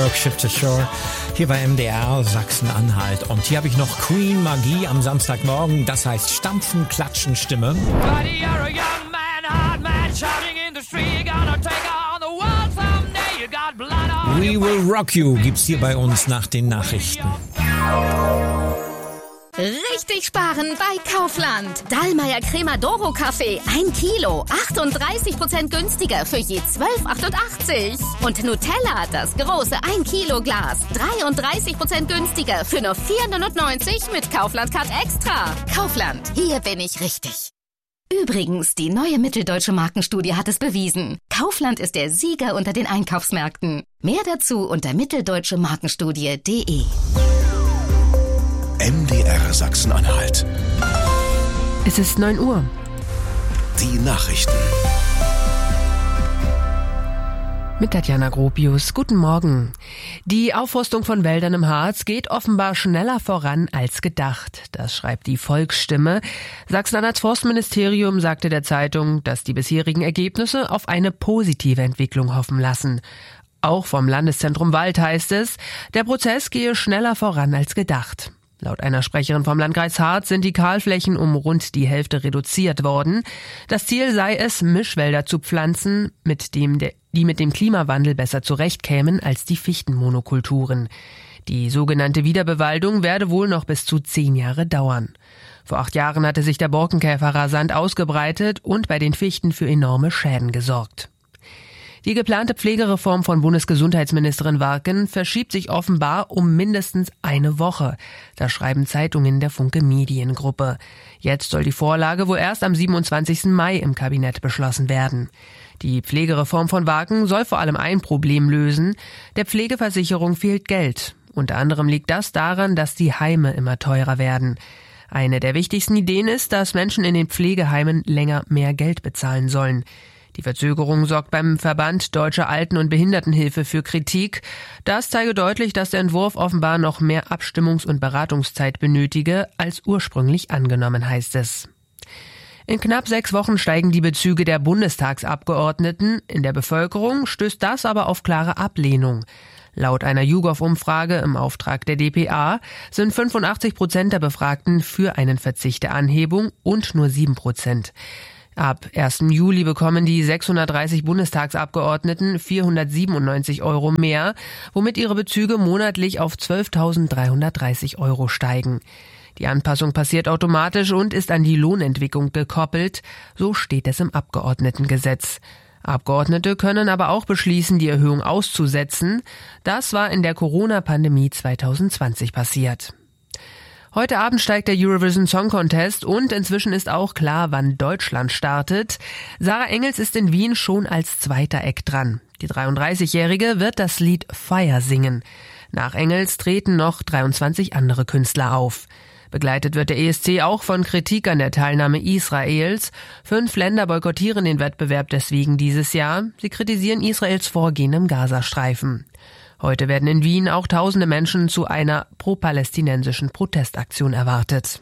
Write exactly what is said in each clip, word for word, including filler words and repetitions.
Hamburg, Shift to Shore, hier bei M D R Sachsen-Anhalt. Und hier habe ich noch Queen Magie am Samstagmorgen, das heißt Stampfen, Klatschen, Stimme. We Will Rock You gibt's hier bei uns nach den Nachrichten. Richtig sparen bei Kaufland. Dallmayr Cremadoro Kaffee, ein Kilo, achtunddreißig Prozent günstiger für je zwölf achtundachtzig. Und Nutella, das große ein Kilo Glas, dreiunddreißig Prozent günstiger für nur vier neunundneunzig mit Kaufland Card Extra. Kaufland, hier bin ich richtig. Übrigens, die neue Mitteldeutsche Markenstudie hat es bewiesen. Kaufland ist der Sieger unter den Einkaufsmärkten. Mehr dazu unter mitteldeutsche markenstudie punkt de. M D R Sachsen-Anhalt. Es ist neun Uhr. Die Nachrichten. Mit Tatjana Gropius. Guten Morgen. Die Aufforstung von Wäldern im Harz geht offenbar schneller voran als gedacht. Das schreibt die Volksstimme. Sachsen-Anhalts Forstministerium sagte der Zeitung, dass die bisherigen Ergebnisse auf eine positive Entwicklung hoffen lassen. Auch vom Landeszentrum Wald heißt es, der Prozess gehe schneller voran als gedacht. Laut einer Sprecherin vom Landkreis Harz sind die Kahlflächen um rund die Hälfte reduziert worden. Das Ziel sei es, Mischwälder zu pflanzen, mit dem de, die mit dem Klimawandel besser zurechtkämen als die Fichtenmonokulturen. Die sogenannte Wiederbewaldung werde wohl noch bis zu zehn Jahre dauern. Vor acht Jahren hatte sich der Borkenkäfer rasant ausgebreitet und bei den Fichten für enorme Schäden gesorgt. Die geplante Pflegereform von Bundesgesundheitsministerin Warken verschiebt sich offenbar um mindestens eine Woche. Das schreiben Zeitungen der Funke Mediengruppe. Jetzt soll die Vorlage wohl erst am siebenundzwanzigsten Mai im Kabinett beschlossen werden. Die Pflegereform von Warken soll vor allem ein Problem lösen. Der Pflegeversicherung fehlt Geld. Unter anderem liegt das daran, dass die Heime immer teurer werden. Eine der wichtigsten Ideen ist, dass Menschen in den Pflegeheimen länger mehr Geld bezahlen sollen. Die Verzögerung sorgt beim Verband Deutsche Alten- und Behindertenhilfe für Kritik. Das zeige deutlich, dass der Entwurf offenbar noch mehr Abstimmungs- und Beratungszeit benötige, als ursprünglich angenommen, heißt es. In knapp sechs Wochen steigen die Bezüge der Bundestagsabgeordneten. In der Bevölkerung stößt das aber auf klare Ablehnung. Laut einer YouGov-Umfrage im Auftrag der d p a sind fünfundachtzig Prozent der Befragten für einen Verzicht der Anhebung und nur sieben Prozent. Ab ersten Juli bekommen die sechshundertdreißig Bundestagsabgeordneten vierhundertsiebenundneunzig Euro mehr, womit ihre Bezüge monatlich auf zwölftausenddreihundertdreißig Euro steigen. Die Anpassung passiert automatisch und ist an die Lohnentwicklung gekoppelt, so steht es im Abgeordnetengesetz. Abgeordnete können aber auch beschließen, die Erhöhung auszusetzen. Das war in der Corona-Pandemie zweitausendzwanzig passiert. Heute Abend steigt der Eurovision Song Contest und inzwischen ist auch klar, wann Deutschland startet. Sarah Engels ist in Wien schon als zweiter Act dran. Die dreiunddreißigjährige wird das Lied Fire singen. Nach Engels treten noch dreiundzwanzig andere Künstler auf. Begleitet wird der E S C auch von Kritik an der Teilnahme Israels. Fünf Länder boykottieren den Wettbewerb deswegen dieses Jahr. Sie kritisieren Israels Vorgehen im Gazastreifen. Heute werden in Wien auch tausende Menschen zu einer pro-palästinensischen Protestaktion erwartet.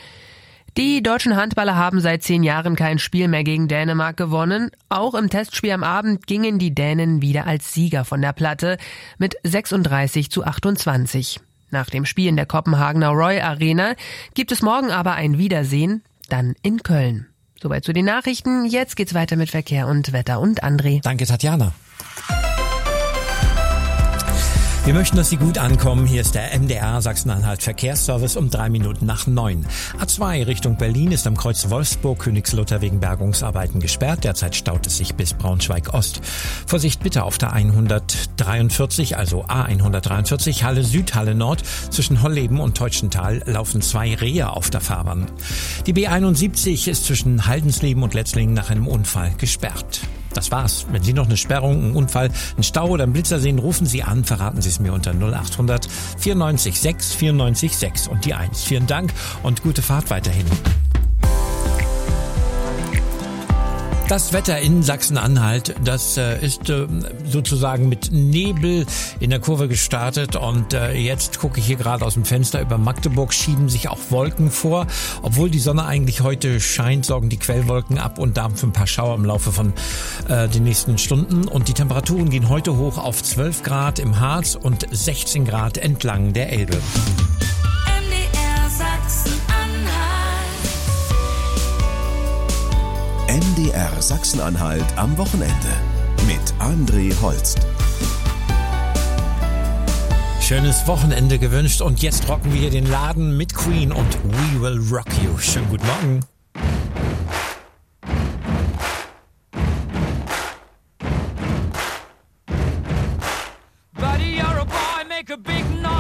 Die deutschen Handballer haben seit zehn Jahren kein Spiel mehr gegen Dänemark gewonnen. Auch im Testspiel am Abend gingen die Dänen wieder als Sieger von der Platte mit sechsunddreißig zu achtundzwanzig. Nach dem Spiel in der Kopenhagener Royal Arena gibt es morgen aber ein Wiedersehen, dann in Köln. Soweit zu den Nachrichten. Jetzt geht's weiter mit Verkehr und Wetter und André. Danke, Tatjana. Wir möchten, dass Sie gut ankommen. Hier ist der M D R Sachsen-Anhalt Verkehrsservice um drei Minuten nach neun. A zwei Richtung Berlin ist am Kreuz Wolfsburg-Königslutter wegen Bergungsarbeiten gesperrt. Derzeit staut es sich bis Braunschweig-Ost. Vorsicht bitte auf der hundertdreiundvierzig, also A hundertdreiundvierzig, Halle Süd, Halle Nord. Zwischen Holleben und Teutschenthal laufen zwei Rehe auf der Fahrbahn. Die B einundsiebzig ist zwischen Haldensleben und Letzlingen nach einem Unfall gesperrt. Das war's. Wenn Sie noch eine Sperrung, einen Unfall, einen Stau oder einen Blitzer sehen, rufen Sie an, verraten Sie es mir unter null achthundert vierundneunzig sechs vierundneunzig sechs und die eins. Vielen Dank und gute Fahrt weiterhin. Das Wetter in Sachsen-Anhalt, das äh, ist äh, sozusagen mit Nebel in der Kurve gestartet und äh, jetzt gucke ich hier gerade aus dem Fenster über Magdeburg, schieben sich auch Wolken vor. Obwohl die Sonne eigentlich heute scheint, sorgen die Quellwolken ab und Darm für ein paar Schauer im Laufe von äh, den nächsten Stunden. Und die Temperaturen gehen heute hoch auf zwölf Grad im Harz und sechzehn Grad entlang der Elbe. M D R Sachsen-Anhalt am Wochenende mit André Holst. Schönes Wochenende gewünscht und jetzt rocken wir hier den Laden mit Queen und We Will Rock You. Schönen guten Morgen.